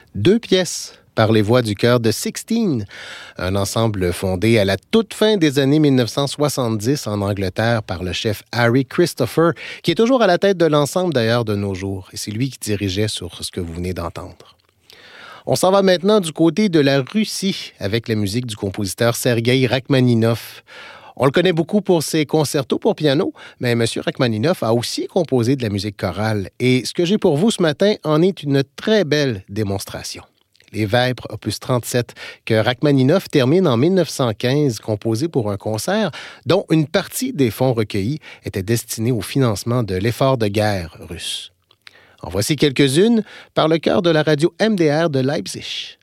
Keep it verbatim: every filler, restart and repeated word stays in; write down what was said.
Deux pièces par les voix du chœur de Sixteen, un ensemble fondé à la toute fin des années dix-neuf cent soixante-dix en Angleterre par le chef Harry Christopher, qui est toujours à la tête de l'ensemble d'ailleurs de nos jours, et c'est lui qui dirigeait sur ce que vous venez d'entendre. On s'en va maintenant du côté de la Russie avec la musique du compositeur Sergueï Rachmaninov. On le connaît beaucoup pour ses concertos pour piano, mais M. Rachmaninov a aussi composé de la musique chorale, et ce que j'ai pour vous ce matin en est une très belle démonstration. Les Vêpres, opus trente-sept, que Rachmaninov termine en dix-neuf cent quinze, composé pour un concert dont une partie des fonds recueillis était destinée au financement de l'effort de guerre russe. En voici quelques-unes par le chœur de la radio M D R de Leipzig.